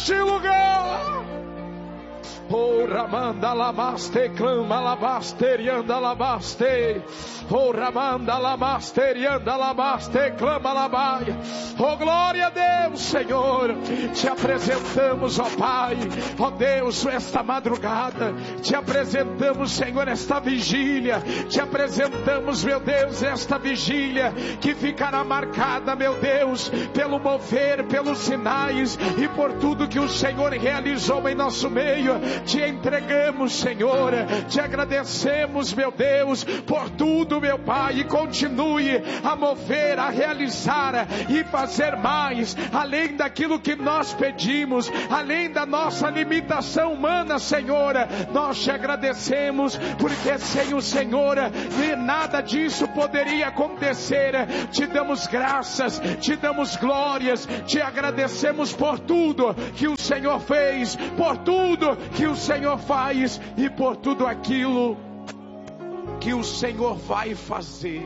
neste lugar. Oh, Ramanda Lamaste, clama Labasterianda Labaste. Oh, Ramanda Labasterianda Labaste, clama Labaia. Oh, glória a Deus, Senhor. Te apresentamos, ó Pai, ó Deus, esta madrugada. Te apresentamos, Senhor, esta vigília. Te apresentamos, meu Deus, esta vigília que ficará marcada, meu Deus, pelo mover, pelos sinais e por tudo que o Senhor realizou em nosso meio. Te entregamos, Senhor, te agradecemos, meu Deus, por tudo, meu Pai, e continue a mover, a realizar e fazer mais, além daquilo que nós pedimos, além da nossa limitação humana, Senhor. Nós te agradecemos, porque sem o Senhor nada disso poderia acontecer. Te damos graças, te damos glórias, te agradecemos por tudo que o Senhor fez, por tudo que o Senhor faz e por tudo aquilo que o Senhor vai fazer.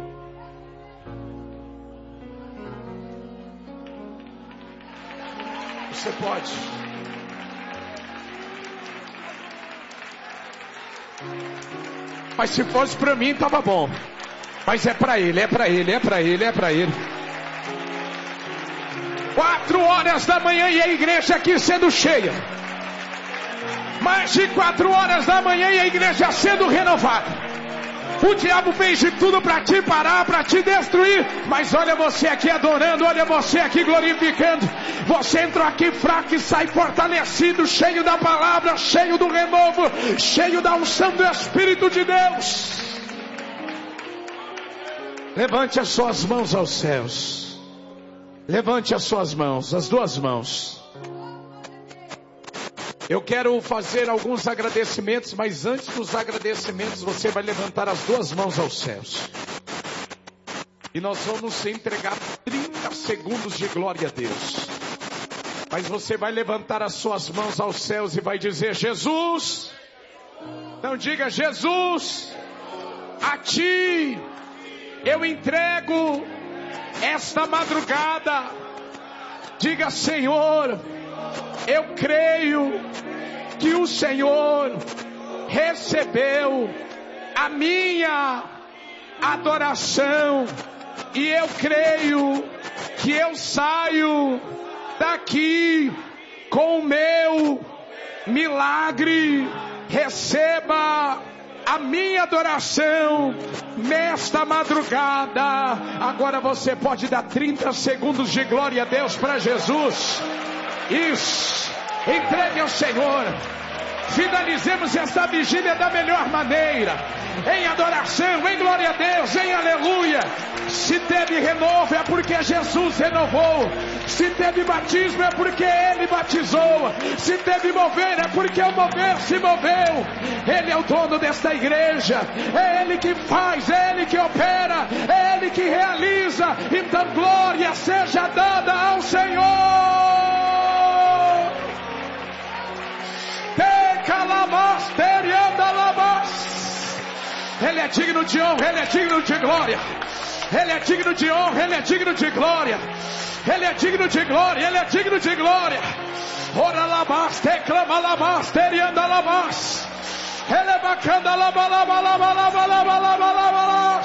Você pode. Mas se fosse para mim estava bom. Mas é para ele, é para ele, é para ele, é para ele. 4 horas da manhã e a igreja aqui sendo cheia. Mais de 4 horas da manhã e a igreja sendo renovada. O diabo fez de tudo para te parar, para te destruir. Mas olha você aqui adorando, olha você aqui glorificando. Você entrou aqui fraco e sai fortalecido, cheio da palavra, cheio do renovo, cheio da unção do Espírito de Deus. Levante as suas mãos aos céus. Levante as suas mãos, as duas mãos. Eu quero fazer alguns agradecimentos, mas antes dos agradecimentos você vai levantar as duas mãos aos céus. E nós vamos entregar 30 segundos de glória a Deus. Mas você vai levantar as suas mãos aos céus e vai dizer: Jesus, não diga Jesus, a Ti eu entrego esta madrugada. Diga: Senhor, eu creio que o Senhor recebeu a minha adoração, e eu creio que eu saio daqui com o meu milagre. Receba a minha adoração nesta madrugada. Agora você pode dar 30 segundos de glória a Deus para Jesus. Isso, entregue ao Senhor. Finalizemos esta vigília da melhor maneira, em adoração, em glória a Deus, em aleluia. Se teve renovo é porque Jesus renovou. Se teve batismo é porque Ele batizou. Se teve mover é porque o mover se moveu. Ele é o dono desta igreja, é Ele que faz, é Ele que opera, é Ele que realiza. Então glória seja dada ao Senhor. Ele é digno de honra, Ele é digno de glória. Ele é digno de honra, Ele é digno de glória. Ele é digno de glória, Ele é digno de glória. Ora labaste, clama labaste, e anda labas. Ele é bacana, laba, laba, laba, laba, laba, laba, laba.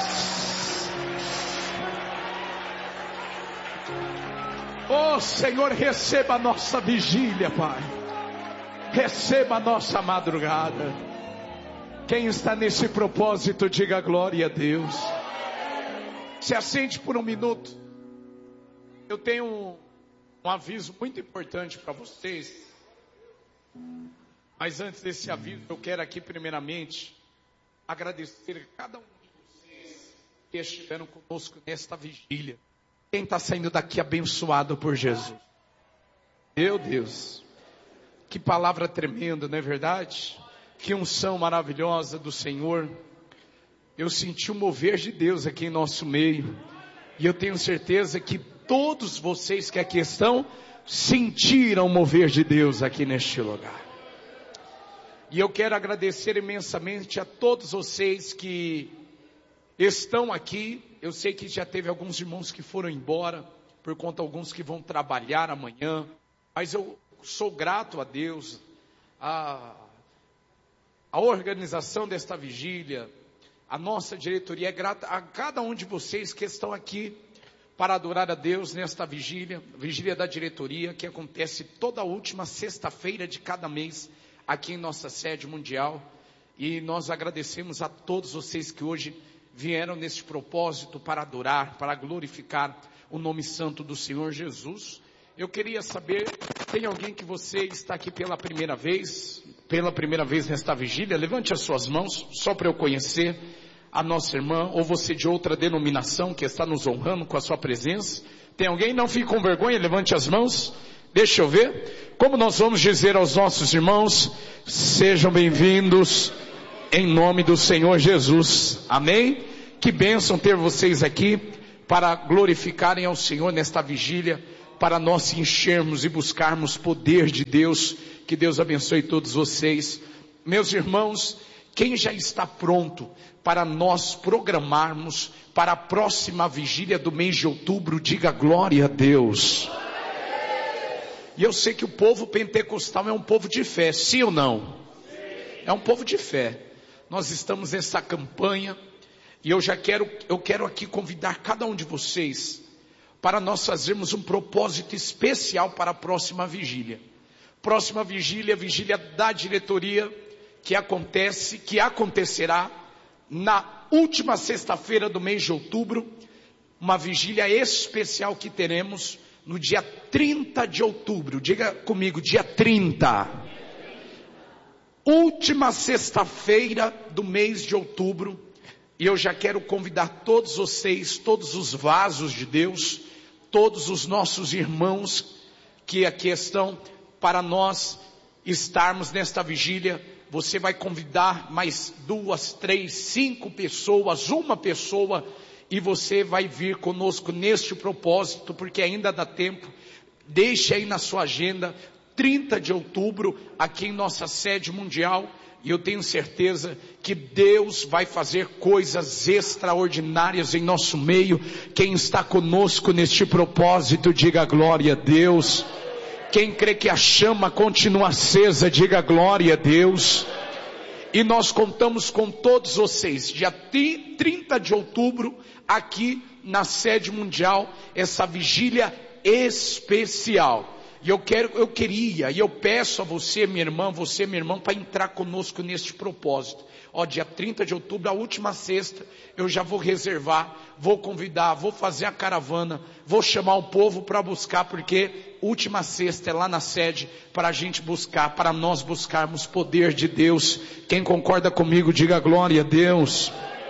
Oh Senhor, receba a nossa vigília, Pai. Receba a nossa madrugada. Quem está nesse propósito, diga glória a Deus. Se assente por um minuto. Eu tenho um aviso muito importante para vocês. Mas antes desse aviso, eu quero aqui primeiramente agradecer a cada um de vocês que estiveram conosco nesta vigília. Quem está saindo daqui abençoado por Jesus? Meu Deus, que palavra tremenda, não é verdade? Que unção maravilhosa do Senhor. Eu senti o mover de Deus aqui em nosso meio. E eu tenho certeza que todos vocês que aqui estão sentiram o mover de Deus aqui neste lugar. E eu quero agradecer imensamente a todos vocês que estão aqui. Eu sei que já teve alguns irmãos que foram embora, por conta de alguns que vão trabalhar amanhã. Mas eu sou grato a Deus, a organização desta vigília, a nossa diretoria é grata a cada um de vocês que estão aqui para adorar a Deus nesta vigília da diretoria, que acontece toda a última sexta-feira de cada mês, aqui em nossa sede mundial. E nós agradecemos a todos vocês que hoje vieram neste propósito para adorar, para glorificar o nome santo do Senhor Jesus. Eu queria saber, tem alguém que você está aqui pela primeira vez nesta vigília? Levante as suas mãos, só para eu conhecer a nossa irmã, ou você de outra denominação que está nos honrando com a sua presença. Tem alguém? Não fique com vergonha, levante as mãos. Deixa eu ver. Como nós vamos dizer aos nossos irmãos, sejam bem-vindos em nome do Senhor Jesus. Amém? Que bênção ter vocês aqui para glorificarem ao Senhor nesta vigília, para nós enchermos e buscarmos poder de Deus. Que Deus abençoe todos vocês. Meus irmãos, quem já está pronto para nós programarmos para a próxima vigília do mês de outubro, diga glória a Deus. E eu sei que o povo pentecostal é um povo de fé, sim ou não? É um povo de fé. Nós estamos nessa campanha e eu quero aqui convidar cada um de vocês para nós fazermos um propósito especial para a próxima vigília. Próxima vigília, vigília da diretoria, que acontecerá na última sexta-feira do mês de outubro, uma vigília especial que teremos no dia 30 de outubro, diga comigo, dia 30. Última sexta-feira do mês de outubro, e eu já quero convidar todos vocês, todos os vasos de Deus, todos os nossos irmãos que aqui estão, para nós estarmos nesta vigília. Você vai convidar mais 2, 3, 5 pessoas, uma pessoa, e você vai vir conosco neste propósito, porque ainda dá tempo. Deixe aí na sua agenda, 30 de outubro, aqui em nossa sede mundial, e eu tenho certeza que Deus vai fazer coisas extraordinárias em nosso meio. Quem está conosco neste propósito, diga glória a Deus. Quem crê que a chama continua acesa, diga glória a Deus. E nós contamos com todos vocês, dia 30 de outubro, aqui na sede mundial, essa vigília especial. E eu peço a você, minha irmã, para entrar conosco neste propósito. Dia 30 de outubro, a última sexta, eu já vou reservar, vou convidar, vou fazer a caravana, vou chamar o povo para buscar, porque última sexta é lá na sede, para a gente buscar, para nós buscarmos poder de Deus. Quem concorda comigo, diga glória a Deus.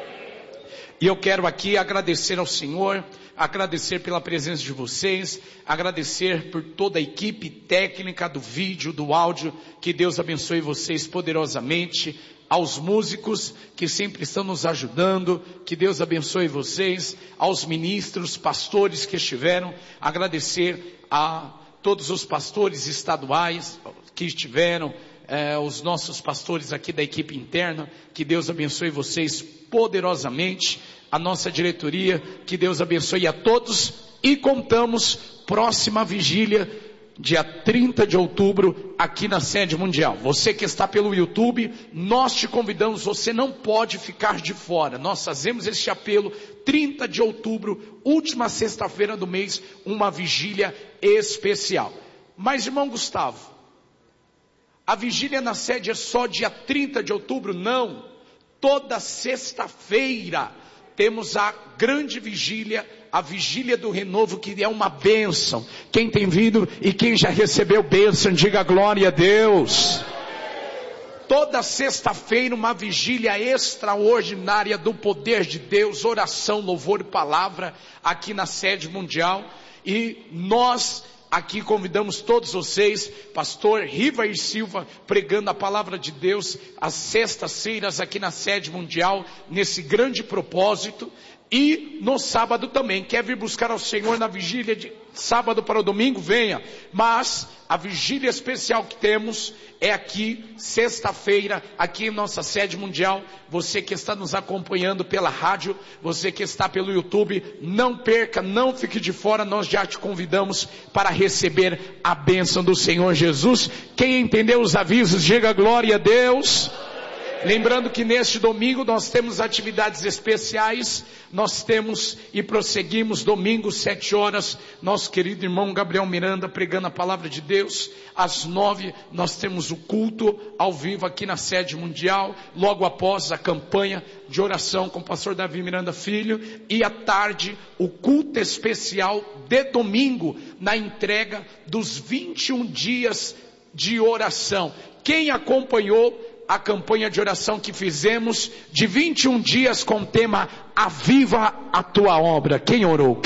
E eu quero aqui agradecer ao Senhor, agradecer pela presença de vocês, agradecer por toda a equipe técnica do vídeo, do áudio. Que Deus abençoe vocês poderosamente. Aos músicos que sempre estão nos ajudando, que Deus abençoe vocês. Aos ministros, pastores que estiveram, agradecer a todos os pastores estaduais que estiveram, os nossos pastores aqui da equipe interna. Que Deus abençoe vocês poderosamente. A nossa diretoria, que Deus abençoe a todos. E contamos, próxima vigília, dia 30 de outubro, aqui na sede mundial. Você que está pelo YouTube, nós te convidamos, você não pode ficar de fora. Nós fazemos este apelo, 30 de outubro, última sexta-feira do mês, uma vigília especial. Mas, irmão Gustavo, a vigília na sede é só dia 30 de outubro? Não. Toda sexta-feira temos a grande vigília, a vigília do renovo, que é uma bênção. Quem tem vindo e quem já recebeu bênção, diga glória a Deus. Toda sexta-feira uma vigília extraordinária do poder de Deus, oração, louvor e palavra, aqui na sede mundial. E nós aqui convidamos todos vocês, pastor Rivair Silva, pregando a palavra de Deus, às sextas-feiras aqui na sede mundial, nesse grande propósito. E no sábado também. Quer vir buscar ao Senhor na vigília de sábado para o domingo? Venha. Mas a vigília especial que temos é aqui, sexta-feira, aqui em nossa sede mundial. Você que está nos acompanhando pela rádio, você que está pelo YouTube, não perca, não fique de fora. Nós já te convidamos para receber a bênção do Senhor Jesus. Quem entendeu os avisos, diga glória a Deus. Lembrando que neste domingo nós temos atividades especiais, nós temos e prosseguimos domingo 7 horas, nosso querido irmão Gabriel Miranda pregando a palavra de Deus. Às 9 nós temos o culto ao vivo aqui na sede mundial, logo após a campanha de oração com o pastor Davi Miranda Filho, e à tarde o culto especial de domingo na entrega dos 21 dias de oração. Quem acompanhou a campanha de oração que fizemos de 21 dias com o tema Aviva a Tua Obra? Quem orou?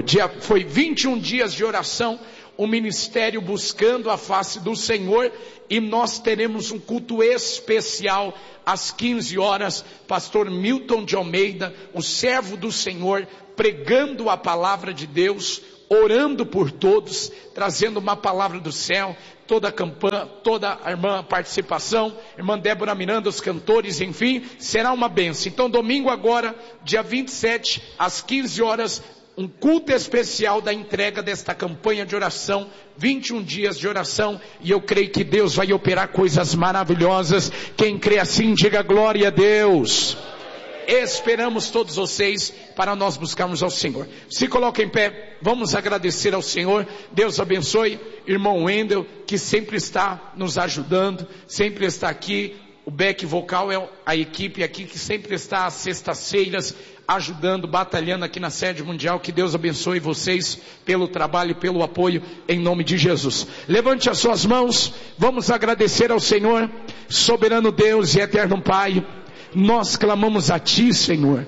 Foi 21 dias de oração, o ministério buscando a face do Senhor, e nós teremos um culto especial às 15 horas, pastor Milton de Almeida, o servo do Senhor, pregando a palavra de Deus, orando por todos, trazendo uma palavra do céu. Toda a campanha, toda a irmã participação, irmã Débora Miranda, os cantores, enfim, será uma bênção. Então domingo agora, dia 27, às 15 horas, um culto especial da entrega desta campanha de oração, 21 dias de oração, e eu creio que Deus vai operar coisas maravilhosas. Quem crê assim, diga glória a Deus. Esperamos todos vocês para nós buscarmos ao Senhor. Se coloca em pé, vamos agradecer ao Senhor. Deus abençoe irmão Wendel, que sempre está nos ajudando, sempre está aqui. O back vocal é a equipe aqui que sempre está às sextas-feiras ajudando, batalhando aqui na sede mundial. Que Deus abençoe vocês pelo trabalho e pelo apoio, em nome de Jesus. Levante as suas mãos, vamos agradecer ao Senhor. Soberano Deus e eterno Pai, nós clamamos a Ti, Senhor,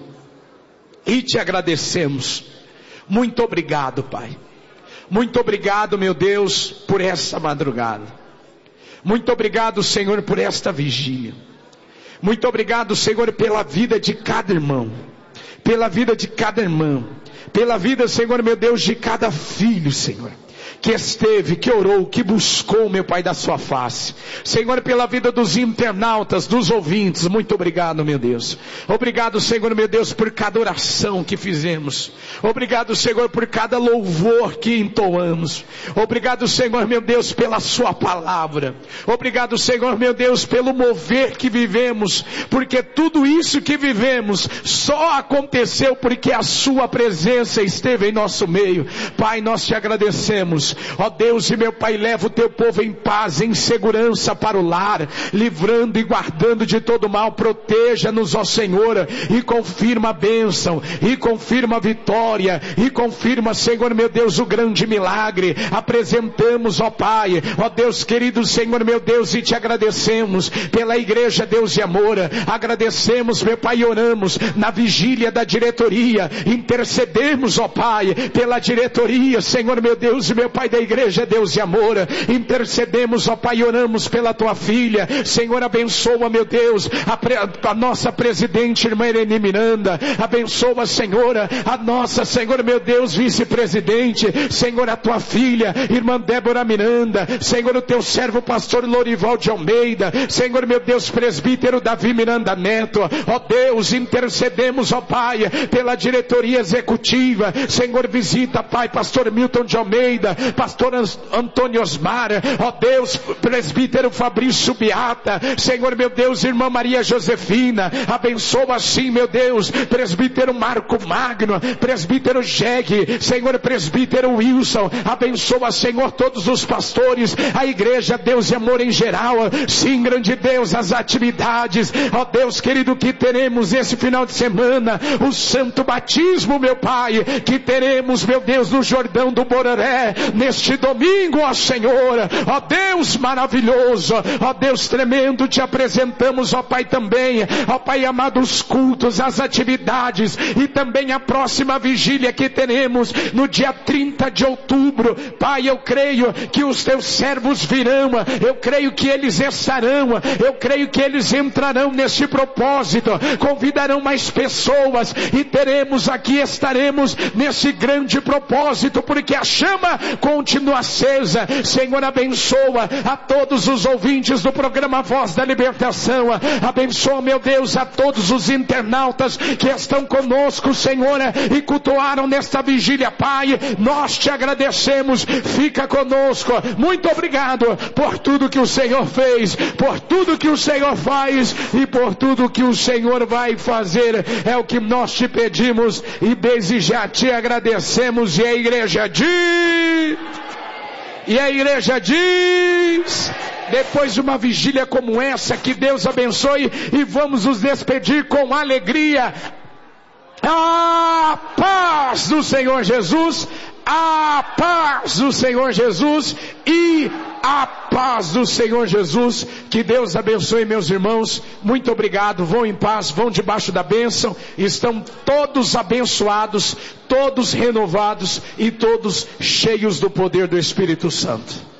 e Te agradecemos. Muito obrigado, Pai. Muito obrigado, meu Deus, por essa madrugada. Muito obrigado, Senhor, por esta vigília. Muito obrigado, Senhor, pela vida de cada irmão, pela vida de cada irmã, pela vida, Senhor, meu Deus, de cada filho, Senhor, que esteve, que orou, que buscou, meu Pai, da sua face. Senhor, pela vida dos internautas, dos ouvintes, muito obrigado, meu Deus. Obrigado, Senhor, meu Deus, por cada oração que fizemos. Obrigado, Senhor, por cada louvor que entoamos. Obrigado, Senhor, meu Deus, pela sua palavra. Obrigado, Senhor, meu Deus, pelo mover que vivemos, porque tudo isso que vivemos só aconteceu porque a sua presença esteve em nosso meio. Pai, nós te agradecemos. Ó Deus e meu Pai, leva o teu povo em paz, em segurança para o lar, livrando e guardando de todo mal. Proteja-nos, ó Senhor, e confirma a bênção, e confirma a vitória, e confirma, Senhor meu Deus, o grande milagre. Apresentamos, ó Pai, ó Deus querido, Senhor meu Deus, e te agradecemos pela igreja, Deus de amor. Agradecemos, meu Pai, e oramos na vigília da diretoria, intercedemos, ó Pai, pela diretoria, Senhor meu Deus e meu Pai da igreja, Deus de amor. Intercedemos, ó Pai, e oramos pela tua filha. Senhor, abençoa, meu Deus, a nossa presidente, irmã Irene Miranda. Abençoa, Senhor, a nossa, Senhor meu Deus, vice-presidente. Senhor, a tua filha, irmã Débora Miranda. Senhor, o teu servo, pastor Lorival de Almeida. Senhor meu Deus, presbítero Davi Miranda Neto. Ó Deus, intercedemos, ó Pai, pela diretoria executiva. Senhor, visita, Pai, pastor Milton de Almeida, pastor Antônio Osmar, ó Deus, presbítero Fabrício Beata. Senhor meu Deus, irmã Maria Josefina. Abençoa assim, meu Deus, presbítero Marco Magno, presbítero Jeg, Senhor, presbítero Wilson. Abençoa, Senhor, todos os pastores, a igreja, Deus e amor em geral. Sim, grande Deus, as atividades, ó Deus querido, que teremos esse final de semana, o santo batismo, meu Pai, que teremos, meu Deus, no Jordão do Bororé, neste domingo, ó Senhor, ó Deus maravilhoso, ó Deus tremendo, te apresentamos, ó Pai, também, ó Pai amado, os cultos, as atividades e também a próxima vigília que teremos no dia 30 de outubro. Pai, eu creio que os teus servos virão, eu creio que eles estarão, eu creio que eles entrarão nesse propósito, convidarão mais pessoas e teremos aqui, estaremos nesse grande propósito, porque a chama continua acesa. Senhor, abençoa a todos os ouvintes do programa Voz da Libertação, abençoa, meu Deus, a todos os internautas que estão conosco, Senhor, e cultuaram nesta vigília. Pai, nós te agradecemos, fica conosco, muito obrigado por tudo que o Senhor fez, por tudo que o Senhor faz e por tudo que o Senhor vai fazer. É o que nós te pedimos e desde já te agradecemos. E a igreja diz, depois de uma vigília como essa, que Deus abençoe e vamos nos despedir com alegria. A paz do Senhor Jesus, a paz do Senhor Jesus e a paz do Senhor Jesus. Que Deus abençoe, meus irmãos. Muito obrigado. Vão em paz, vão debaixo da bênção. Estão todos abençoados, todos renovados e todos cheios do poder do Espírito Santo.